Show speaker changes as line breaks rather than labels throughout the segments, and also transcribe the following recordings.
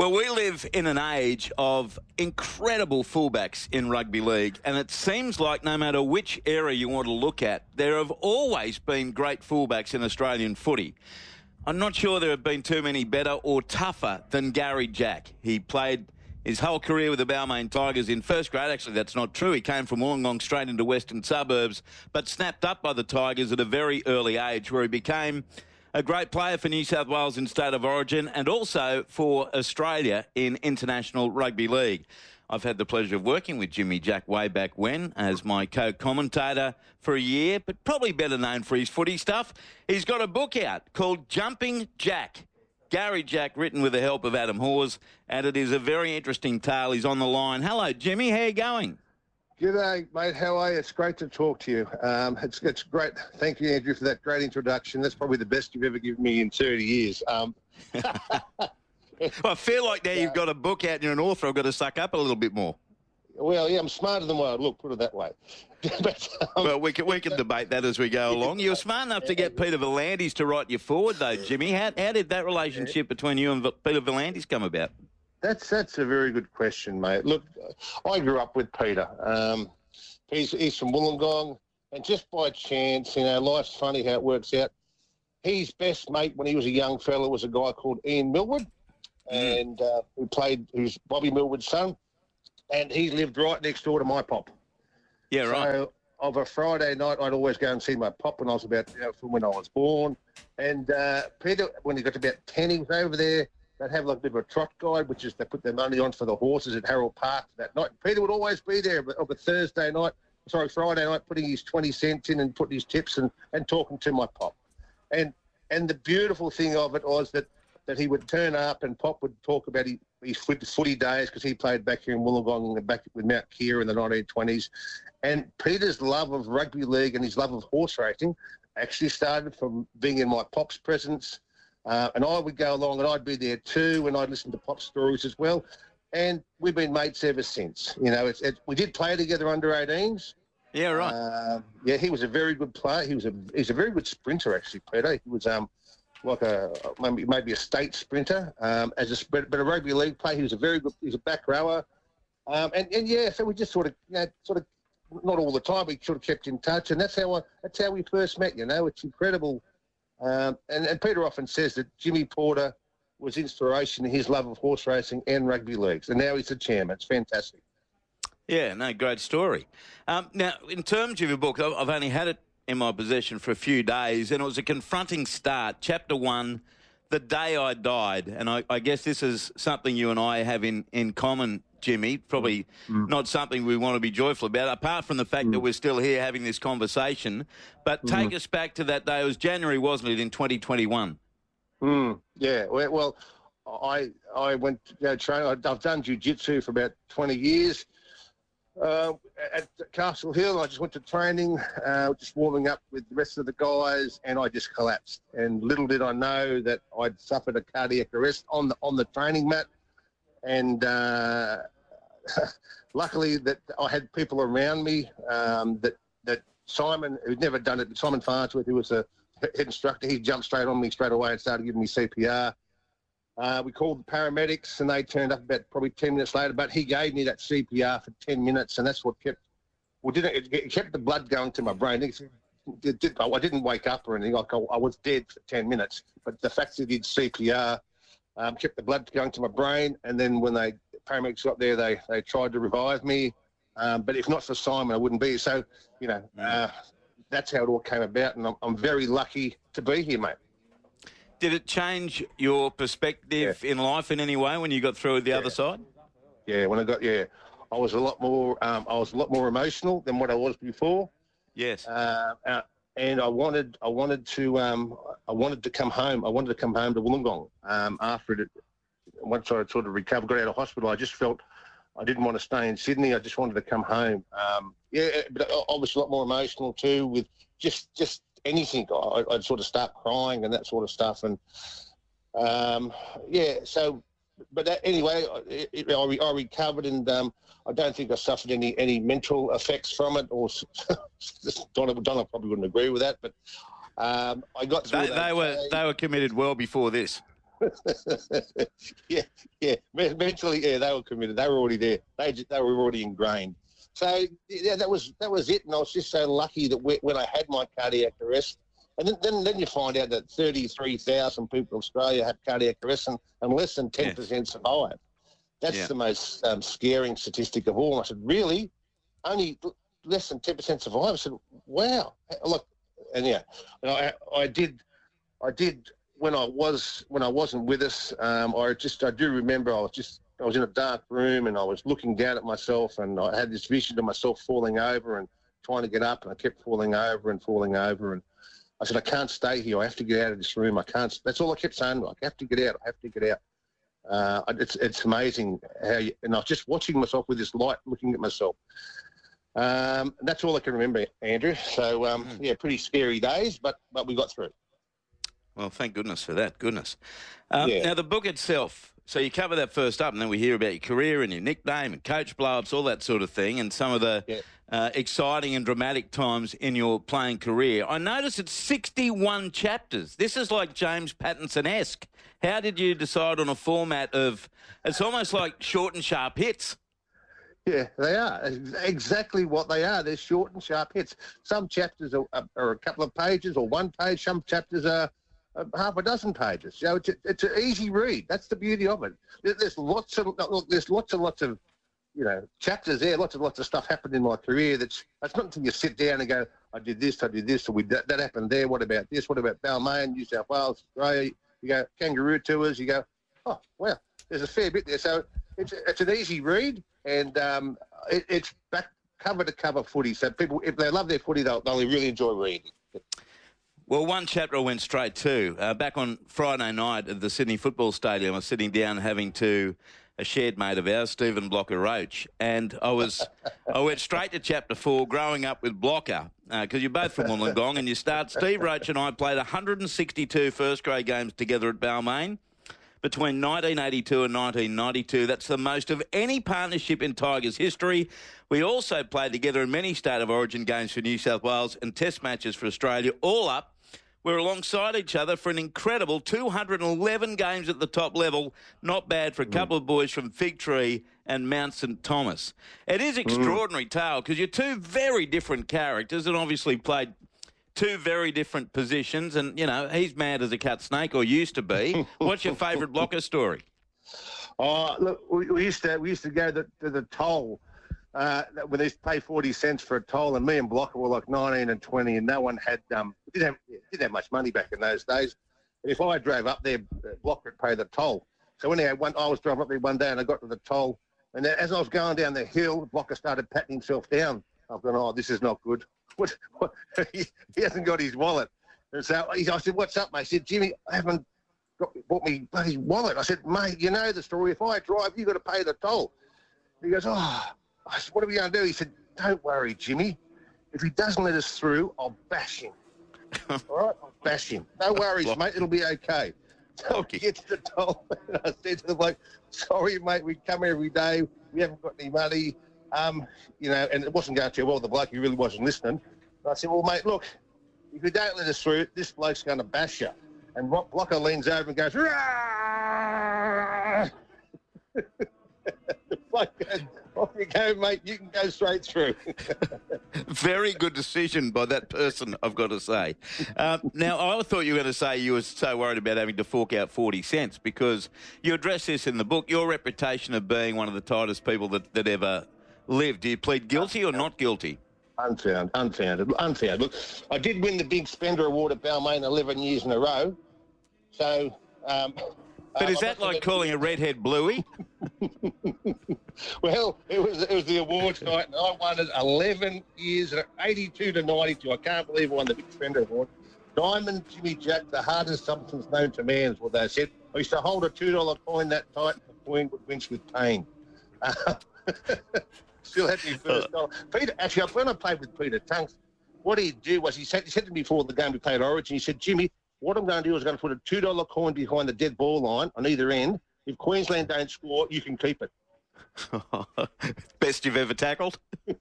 Well, we live in an age of incredible fullbacks in rugby league, and it seems like no matter which era you want to look at, there have always been great fullbacks in Australian footy. I'm not sure there have been too many better or tougher than Gary Jack. He played his whole career with the Balmain Tigers in first grade. Actually, that's not true. He came from Wollongong straight into Western Suburbs, but snapped up by the Tigers at a very early age, where he became a great player for New South Wales in State of Origin and also for Australia in International Rugby League. I've had the pleasure of working with Jimmy Jack way back when as my co-commentator for a year, but probably better known for his footy stuff. He's got a book out called Jumping Jack. Gary Jack, written with the help of Adam Hawes, and it is a very interesting tale. He's on the line. Hello, Jimmy. How are you going?
G'day, mate. How are you? It's great to talk to you. It's great. Thank you, Andrew, for that great introduction. That's probably the best you've ever given me in 30 years.
Well, I feel like now you've got a book out and you're an author, I've got to suck up a little bit more.
Well, yeah, I'm smarter than what I look, put it that way. But,
well, we can debate that as we go along. You were smart enough to get Peter V'landys to write you forward, though, Jimmy. How did that relationship between you and Peter V'landys come about?
That's a very good question, mate. Look, I grew up with Peter. He's from Wollongong, and just by chance, life's funny how it works out. His best mate when he was a young fella was a guy called Ian Millwood, and who's Bobby Millwood's son, and he lived right next door to my pop.
Yeah, right.
So of a Friday night, I'd always go and see my pop when I was from when I was born. And Peter, when he got to about 10, he was over there. They'd have like a bit of a trot guide, which is they put their money on for the horses at Harold Park that night. Peter would always be there of a Friday night, putting his 20 cents in and putting his tips and talking to my pop. And the beautiful thing of it was that he would turn up and Pop would talk about his footy days, because he played back here in Wollongong and back with Mount Keir in the 1920s. And Peter's love of rugby league and his love of horse racing actually started from being in my Pop's presence. And I would go along and I'd be there too, and I'd listen to Pop's stories as well. And we've been mates ever since. We did play together under 18s.
Yeah, right.
He was a very good player. He's a very good sprinter, actually, Peter. He was maybe a state sprinter. But a rugby league player, he was a back rower. So we just sort of not all the time, we sort of kept in touch, and that's how we first met. It's incredible. And Peter often says that Jimmy Porter was inspiration in his love of horse racing and rugby leagues, and now he's the chairman. It's fantastic.
Yeah, no, great story. Now, in terms of your book, I've only had it in my possession for a few days, and it was a confronting start. Chapter 1, The Day I Died. And I guess this is something you and I have in common, Jimmy. Probably not something we want to be joyful about, apart from the fact that we're still here having this conversation. But take us back to that day. It was January, wasn't it, in 2021?
Yeah. Well, I went train. I've done jiu-jitsu for about 20 years. At Castle Hill, I just went to training, just warming up with the rest of the guys, and I just collapsed. And little did I know that I'd suffered a cardiac arrest on the training mat. And luckily that I had people around me, that Simon, who'd never done it, Simon Farnsworth, who was a head instructor, he jumped straight on me straight away and started giving me CPR. We called the paramedics, and they turned up about probably 10 minutes later, but he gave me that CPR for 10 minutes, and that's what kept the blood going to my brain. I didn't wake up or anything. Like I was dead for 10 minutes, but the fact that he did CPR kept the blood going to my brain. And then when the paramedics got there, they tried to revive me. But if not for Simon, I wouldn't be. So, that's how it all came about, and I'm very lucky to be here, mate.
Did it change your perspective in life in any way when you got through the other side?
Yeah, I was a lot more emotional than what I was before.
Yes.
And I wanted to come home. I wanted to come home to Wollongong after it. Once I sort of recovered, got out of hospital, I just felt I didn't want to stay in Sydney. I just wanted to come home. But I was a lot more emotional too, with just anything. I'd sort of start crying and that sort of stuff. And anyway, I recovered, and I don't think I suffered any mental effects from it. Or Donna probably wouldn't agree with that, but I got through.
They were committed well before this.
yeah. Mentally, yeah, they were committed. They were already there. They were already ingrained. So yeah, that was it. And I was just so lucky that when I had my cardiac arrest, and then you find out that 33,000 people in Australia have cardiac arrest, and less than 10% survive. That's the most scaring statistic of all. And I said, really? Only less than 10% survive? I said, wow. Look, and I did when I wasn't with us. I do remember I was in a dark room and I was looking down at myself, and I had this vision of myself falling over and trying to get up, and I kept falling over, and I said, I can't stay here. I have to get out of this room. I can't. That's all I kept saying. I have to get out. I have to get out. It's amazing how and I was just watching myself with this light, looking at myself. That's all I can remember, Andrew. So, pretty scary days, but we got through.
Well, thank goodness for that. Goodness. Now, the book itself, so you cover that first up, and then we hear about your career and your nickname and coach blow-ups, all that sort of thing, and some of the exciting and dramatic times in your playing career. I notice it's 61 chapters. This is like James Pattinson-esque. How did you decide on a format of, it's almost like short and sharp hits?
Yeah, they are. Exactly what they are. They're short and sharp hits. Some chapters are a couple of pages or one page. Some chapters are half a dozen pages. So it's an easy read. That's the beauty of it. There's lots and lots of chapters there. Lots of stuff happened in my career. That's not until you sit down and go, I did this, or that happened there. What about this? What about Balmain, New South Wales, Australia? You go Kangaroo Tours. You go, oh wow, there's a fair bit there. So it's an easy read. And it's back cover to cover footy. So people, if they love their footy, they'll really enjoy reading.
Well, one chapter I went straight to. Back on Friday night at the Sydney Football Stadium, I was sitting down having to a shared mate of ours, Stephen Blocker Roach, and I went straight to chapter 4, growing up with Blocker, because you're both from Wollongong, and Steve Roach and I played 162 first-grade games together at Balmain. Between 1982 and 1992. That's the most of any partnership in Tigers history. We also played together in many State of Origin games for New South Wales and Test matches for Australia. All up, we're alongside each other for an incredible 211 games at the top level. Not bad for a couple of boys from Fig Tree and Mount St Thomas. It is extraordinary tale because you're two very different characters and obviously played two very different positions, and, he's mad as a cut snake, or used to be. What's your favourite Blocker story?
Oh, look, we used to go to the toll when they used to pay 40 cents for a toll, and me and Blocker were like 19 and 20, and no one had didn't have much money back in those days. And if I drove up there, Blocker would pay the toll. So anyhow, I was driving up there one day, and I got to the toll, and as I was going down the hill, Blocker started patting himself down. I've gone, oh, this is not good. What? He hasn't got his wallet. And so I said, what's up, mate? He said, Jimmy, I haven't bought me bloody wallet. I said, mate, you know the story. If I drive, you've got to pay the toll. He goes, oh. I said, what are we going to do? He said, don't worry, Jimmy. If he doesn't let us through, I'll bash him. All right? I'll bash him. No worries, mate. It'll be okay. So he gets the toll. And I said to the bloke, sorry, mate, we come every day. We haven't got any money. And it wasn't going too well. The bloke, he really wasn't listening. And I said, well, mate, look, if you don't let us through, this bloke's going to bash you. And Blocker leans over and goes, the bloke goes, off you go, mate. You can go straight through.
Very good decision by that person, I've got to say. Now, I thought you were going to say you were so worried about having to fork out 40 cents because you address this in the book, your reputation of being one of the tightest people that ever lived. Do you plead guilty or not guilty?
Unfounded. Look, I did win the big spender award at Balmain 11 years in a row. So...
but is that like calling a redhead bluey?
Well, it was the awards night, and I won it 11 years, 82 to 92. I can't believe I won the big spender award. Diamond Jimmy Jack, the hardest substance known to man, is what they said. I used to hold a $2 coin that tight, the coin would winch with pain. Still had my first dollar. Peter, actually, when I played with Peter Tunks, what he'd do was he said to me before the game we played Origin, he said, Jimmy, what I'm going to do is I'm going to put a $2 coin behind the dead ball line on either end. If Queensland don't score, you can keep it.
Best you've ever tackled?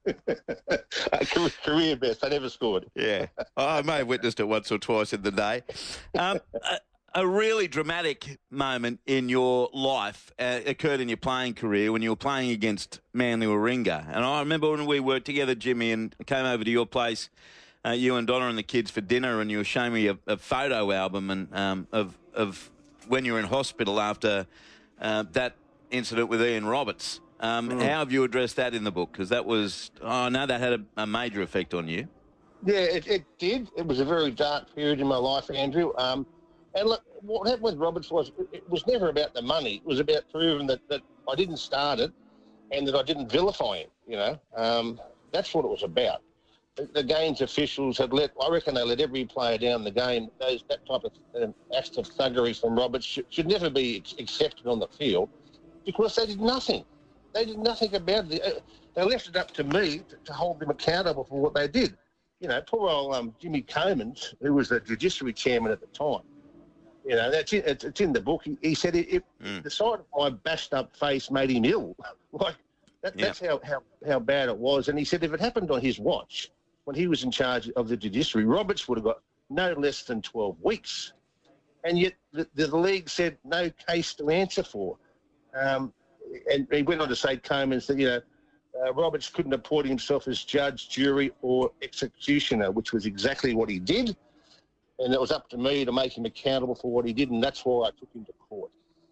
Career best. I never scored.
Yeah. I may have witnessed it once or twice in the day. a really dramatic moment in your life occurred in your playing career when you were playing against Manly Warringah. And I remember when we worked together, Jimmy, and came over to your place, you and Donna and the kids for dinner, and you were showing me a photo album and of when you were in hospital after that incident with Ian Roberts. How have you addressed that in the book? Because that was, I know that had a major effect on you.
Yeah, it did. It was a very dark period in my life, Andrew. And look, what happened with Roberts was it was never about the money. It was about proving that I didn't start it and that I didn't vilify him, you know. That's what it was about. The game's officials had I reckon they let every player down the game. That type of acts of thuggery from Roberts should never be accepted on the field because they did nothing. They did nothing about it. They left it up to me to hold them accountable for what they did. You know, poor old Jimmy Comins, who was the judiciary chairman at the time, you know, it's in the book. He said the sight of my bashed up face made him ill. That's how bad it was. And he said if it happened on his watch, when he was in charge of the judiciary, Roberts would have got no less than 12 weeks. And yet the league said no case to answer for. And he went on to say, Comins, that, you know, Roberts couldn't appoint himself as judge, jury or executioner, which was exactly what he did. And it was up to me to make him accountable for what he did, and that's why I took him to court.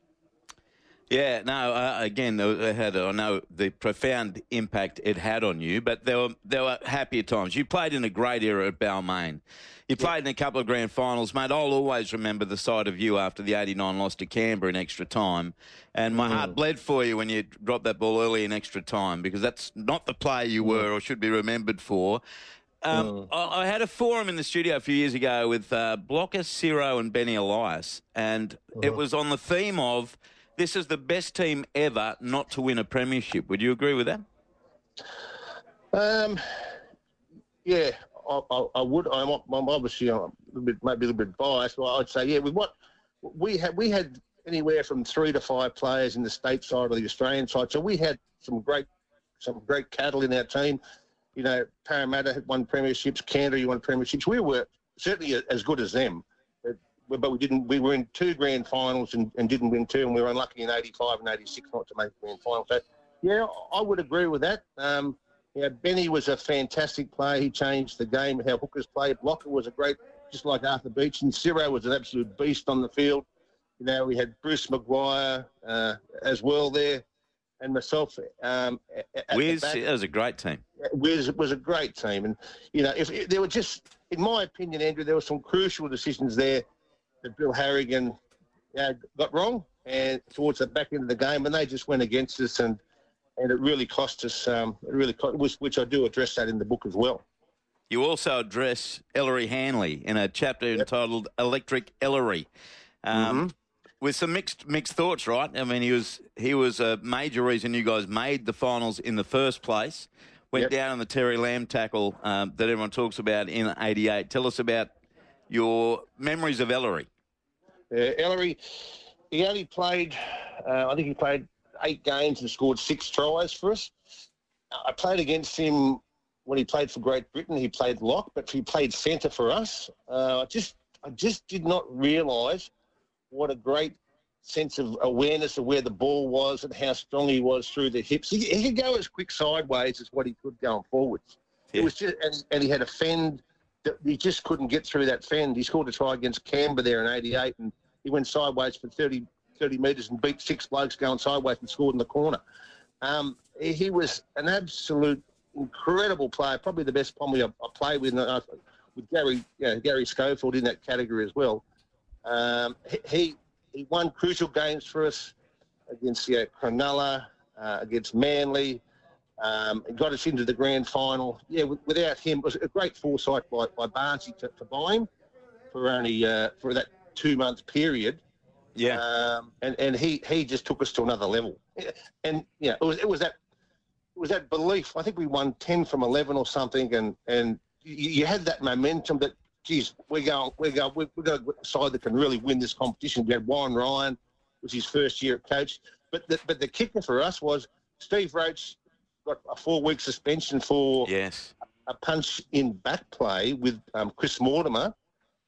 Yeah, no, again, I know the profound impact it had on you, but there were happier times. You played in a great era at Balmain. You played in a couple of grand finals. Mate, I'll always remember the sight of you after the 89 loss to Canberra in extra time. And my heart bled for you when you dropped that ball early in extra time because that's not the player you were or should be remembered for. I had a forum in the studio a few years ago with Blocker, Ciro and Benny Elias, and it was on the theme of this is the best team ever not to win a premiership. Would you agree with that?
Yeah, I would. I'm obviously maybe a little bit biased, but I'd say, yeah, with what we had anywhere from 3 to 5 players in the state side or the Australian side. So we had some great cattle in our team. You know, Parramatta had won premierships, Canterbury won premierships. We were certainly as good as them, but we didn't. We were in 2 grand finals and didn't win 2, and we were unlucky in 85 and 86 not to make the grand final. So, yeah, I would agree with that. Yeah, Benny was a fantastic player. He changed the game, how hookers played. Blocker was a great, just like Arthur Beach, and Ciro was an absolute beast on the field. You know, we had Bruce Maguire as well there, and myself.
Wiz, that was a great team.
Wiz was a great team, and you know, if there were just, in my opinion, Andrew, there were some crucial decisions there that Bill Harrigan got wrong, and towards the back end of the game, and they just went against us, and it really cost us. Which I do address that in the book as well.
You also address Ellery Hanley in a chapter entitled "Electric Ellery." With some mixed thoughts, right? I mean, he was a major reason you guys made the finals in the first place. Went down on the Terry Lamb tackle that everyone talks about in '88. Tell us about your memories of Ellery.
Ellery, he only played, I think he played 8 games and scored 6 tries for us. I played against him when he played for Great Britain. He played lock, but he played centre for us. I just did not realise what a great sense of awareness of where the ball was and how strong he was through the hips. He could go as quick sideways as what he could going forwards. It was just, and he had a fend that he just couldn't get through that fend. He scored a try against Canberra there in '88, and he went sideways for 30 metres and beat 6 blokes going sideways and scored in the corner. He was an absolute incredible player, probably the best Pommy I played with Gary Schofield in that category as well. He won crucial games for us against Cronulla, against Manly. Got us into the grand final. Yeah, without him, it was a great foresight by Barnsley to buy him for only for that 2-month period.
Yeah,
and he just took us to another level. And yeah, it was that belief. I think we won 10 from 11 or something, and you had that momentum that, geez, we're going to side that can really win this competition. We had Warren Ryan, was his first year at coach, but the kicker for us was Steve Roach got a 4-week suspension for a punch in back play with Chris Mortimer,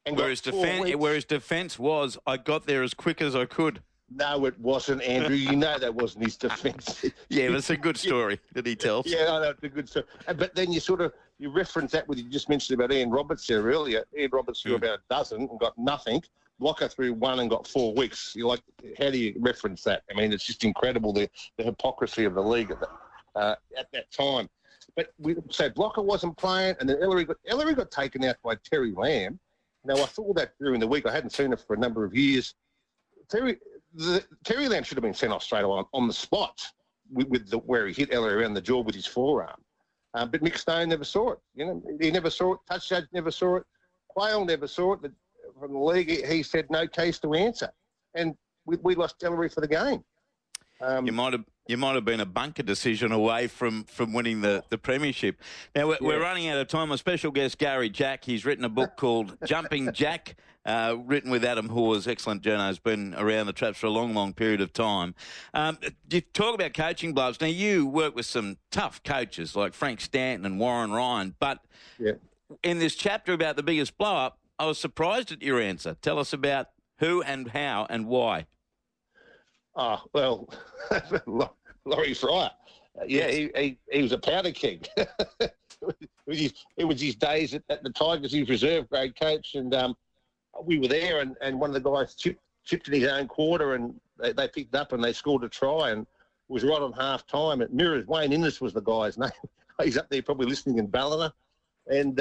and
Whereas
got 4 weeks.
defence was, I got there as quick as I could.
No, it wasn't, Andrew. You know that wasn't his defence.
Yeah, but it's a good story that he tells.
Yeah, I know, it's a good story. But then you reference that with you just mentioned about Ian Roberts there earlier. Ian Roberts threw about a dozen and got nothing. Blocker threw 1 and got 4 weeks. You're like, how do you reference that? I mean, it's just incredible, the hypocrisy of the league at that time. But so Blocker wasn't playing, and then Ellery got taken out by Terry Lamb. Now, I saw that during the week. I hadn't seen it for a number of years. Terry Lamb should have been sent off straight away on the spot with where he hit Ellery around the jaw with his forearm. But Mick Stone never saw it. You know, he never saw it. Touch judge never saw it. Quayle never saw it. From the league, he said no case to answer, and we lost Ellery for the game.
You might have been a bunker decision away from winning the premiership. Now we're running out of time. A special guest, Gary Jack. He's written a book called Jumping Jack, written with Adam Hawes. Excellent journo. Has been around the traps for a long, long period of time. You talk about coaching blows. Now you work with some tough coaches like Frank Stanton and Warren Ryan, but in this chapter about the biggest blow up, I was surprised at your answer. Tell us about who and how and why.
Oh, well, Laurie Fryer. He was a powder keg. It was his days at the Tigers. He was reserve grade coach, and we were there, and one of the guys chipped in his own quarter, and they picked up and they scored a try, and it was right on half time. It mirrors Wayne Innes was the guy's name. He's up there probably listening in Ballina. And